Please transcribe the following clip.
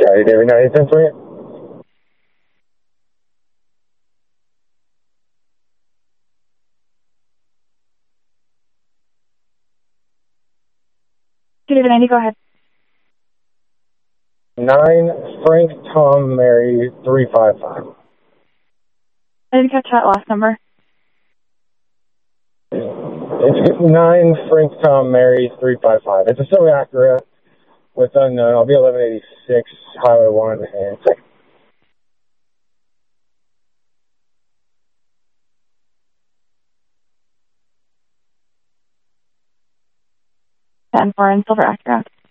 Charlie David 9010 for you. David 90, go ahead. 9 Frank Tom Mary 355. I didn't catch that last number. It's 9 Frank Tom Mary 355. It's a Semi Acura with unknown. I'll be 1186 Highway 1 and 6. 10 4 in silver Acura.